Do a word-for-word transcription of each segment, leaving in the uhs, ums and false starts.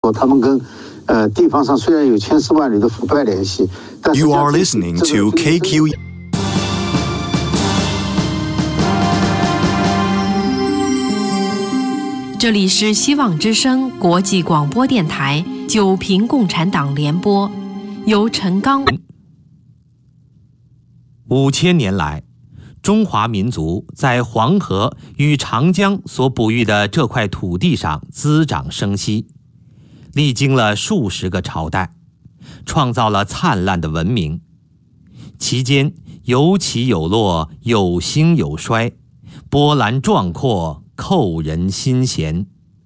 他们跟呃地方上虽然有千丝万缕的腐败联系，但是 You are listening to K Q。 这里是希望之声国际广播电台九平共产党联播，由陈刚。 五千年来，中华民族在黄河与长江所哺育的这块土地上滋长生息，历经了数十个朝代，创造了灿烂的文明。其间有起有落，有兴有衰，波澜壮阔，扣人心弦。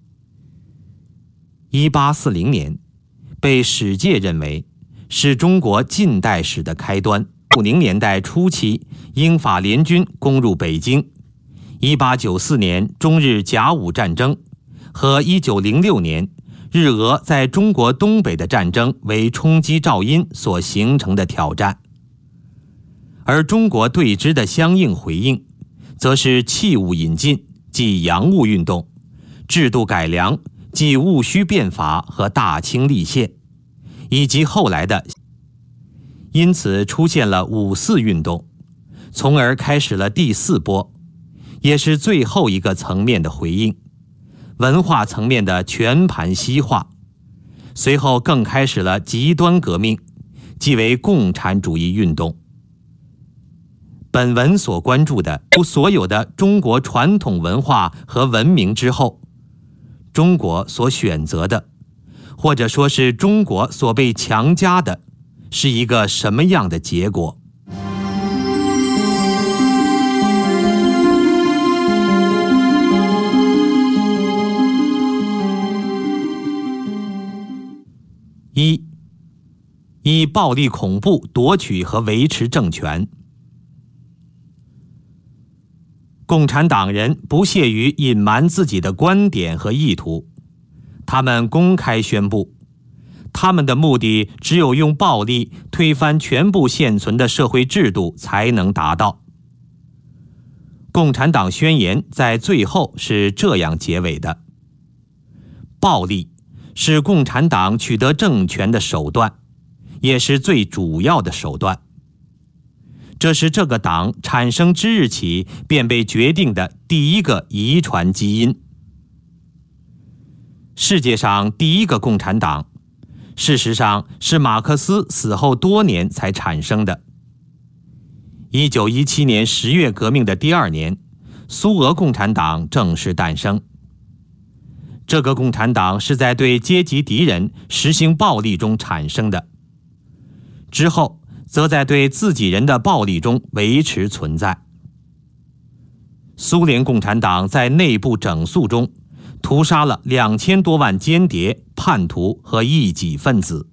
一八四零年，被史界认为是中国近代史的开端。五零年代初期，英法联军攻入北京。一八九四年中日甲午战争和一九零六年日俄在中国东北的战争为冲击肇因所形成的挑战，而中国对之的相应回应，则是器物引进，即洋务运动，制度改良，即戊戌变法和大清立宪，以及后来的，因此出现了五四运动，从而开始了第四波，也是最后一个层面的回应，文化层面的全盘西化。随后更开始了极端革命，即为共产主义运动。本文所关注的所有的中国传统文化和文明之后，中国所选择的，或者说是中国所被强加的，是一个什么样的结果？一、以暴力恐怖夺取和维持政权。共产党人不屑于隐瞒自己的观点和意图，他们公开宣布，他们的目的只有用暴力推翻全部现存的社会制度才能达到。共产党宣言在最后是这样结尾的：暴力是共产党取得政权的手段，也是最主要的手段。这是这个党产生之日起便被决定的第一个遗传基因。世界上第一个共产党，事实上是马克思死后多年才产生的。一九一七年十月革命的第二年，苏俄共产党正式诞生。这个共产党是在对阶级敌人实行暴力中产生的，之后则在对自己人的暴力中维持存在。苏联共产党在内部整肃中屠杀了两千多万间谍、叛徒和异己分子。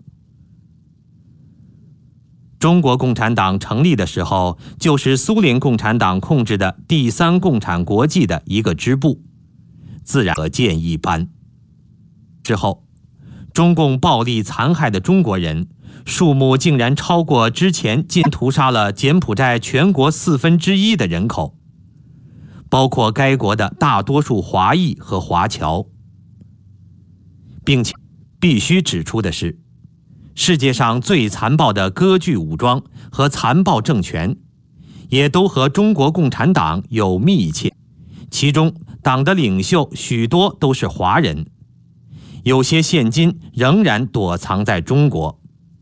中国共产党成立的时候，就是苏联共产党控制的第三共产国际的一个支部，自然可见一斑。之后，中共暴力残害的中国人数目竟然超过之前竟屠杀了柬埔寨全国四分之一的人口，包括该国的大多数华裔和华侨。并且必须指出的是，世界上最残暴的割据武装和残暴政权，也都和中国共产党有密切，其中党的领袖许多都是华人，有些现今仍然躲藏在中国。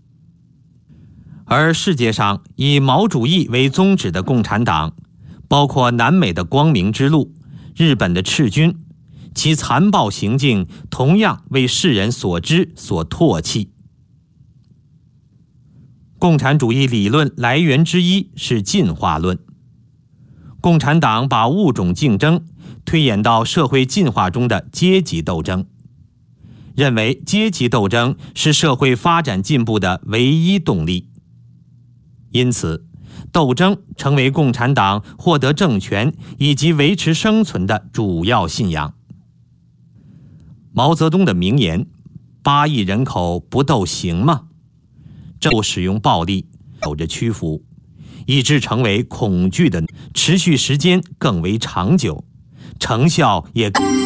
而世界上以毛主义为宗旨的共产党，包括南美的光明之路、日本的赤军，其残暴行径同样为世人所知所唾弃。共产主义理论来源之一是进化论。共产党把物种竞争推演到社会进化中的阶级斗争，认为阶级斗争是社会发展进步的唯一动力。因此，斗争成为共产党获得政权以及维持生存的主要信仰。毛泽东的名言“八亿人口不斗行吗？”就使用暴力，有着屈服，以致成为恐惧的，持续时间更为长久，成效也更。